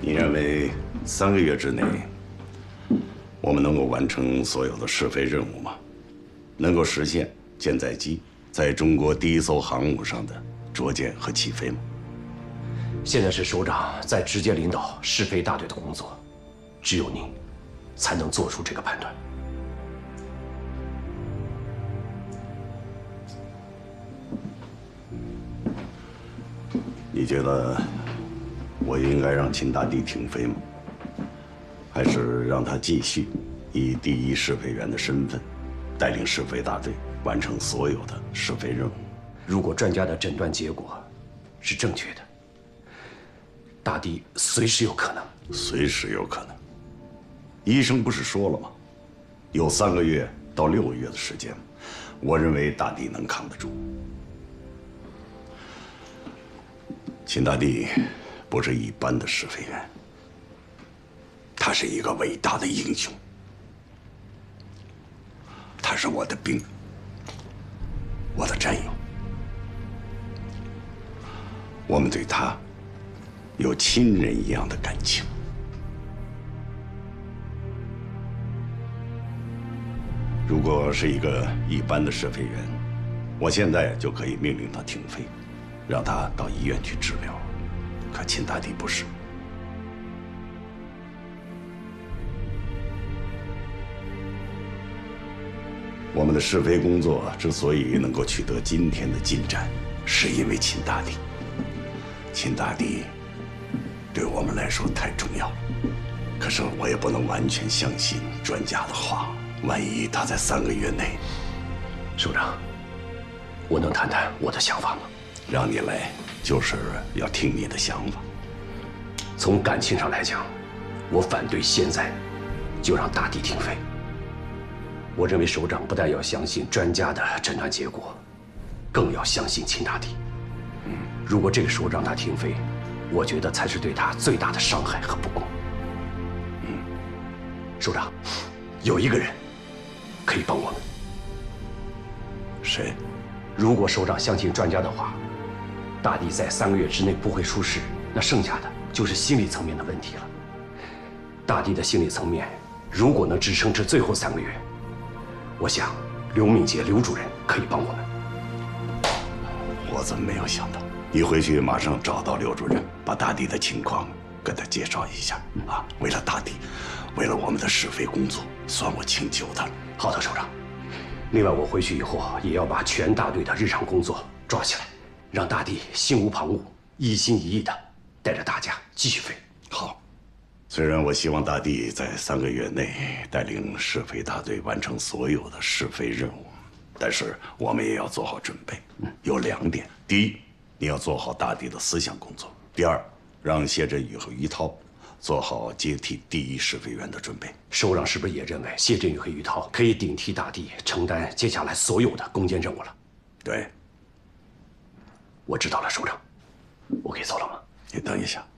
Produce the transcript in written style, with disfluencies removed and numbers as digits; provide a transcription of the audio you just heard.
你认为3个月之内，我们能够完成所有的试飞任务吗？能够实现舰载机在中国第1艘航母上的着舰和起飞吗？ 现在是首长在直接领导试飞大队的工作，只有您才能做出这个判断。 你觉得我应该让秦大帝停飞吗？还是让他继续以第1试飞员的身份，带领试飞大队完成所有的试飞任务？ 如果专家的诊断结果是正确的，大帝随时有可能。 随时有可能。医生不是说了吗？有3个月到6个月的时间，我认为大帝能扛得住。秦大帝不是一般的试飞员，他是一个伟大的英雄，他是我的兵，我的战友，我们对他有亲人一样的感情。如果是一个一般的试飞员，我现在就可以命令他停飞，让他到医院去治疗。可秦大帝不是。我们的试飞工作之所以能够取得今天的进展，是因为秦大帝。秦大帝对我们来说太重要了，可是我也不能完全相信专家的话。万一他在3个月内…… 首长，我能谈谈我的想法吗？ 让你来，就是要听你的想法。 从感情上来讲，我反对现在就让大帝停飞。我认为首长不但要相信专家的诊断结果，更要相信秦大帝。如果这个时候让他停飞，我觉得才是对他最大的伤害和不公。首长，有一个人可以帮我们。 谁？ 如果首长相信专家的话，大帝在3个月之内不会出事，那剩下的就是心理层面的问题了。大帝的心理层面如果能支撑这最后3个月，我想刘敏杰刘主任可以帮我们。 我怎么没有想到？你回去马上找到刘主任，把大帝的情况跟他介绍一下啊！为了大帝，为了我们的试飞工作，算我请求他了。 好的，首长。另外，我回去以后也要把全大队的日常工作抓起来，让大帝心无旁骛、一心一意的带着大家继续飞。 好，虽然我希望大帝在3个月内带领试飞大队完成所有的试飞任务，但是我们也要做好准备。有2点：第一，你要做好大帝的思想工作；第二，让谢振宇和于涛做好接替第1试飞员的准备。 首长是不是也认为谢振宇和于涛可以顶替大帝承担接下来所有的攻坚任务了？ 对， 我知道了，首长。我可以走了吗？ 你等一下。